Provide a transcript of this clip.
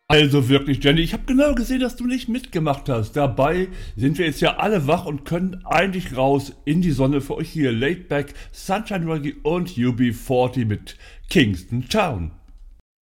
Also wirklich, Jenny, ich habe genau gesehen, dass du nicht mitgemacht hast. Dabei sind wir jetzt ja alle wach und können eigentlich raus in die Sonne für euch hier. Laid Back, Sunshine Reggae und UB40 mit Kingston Town.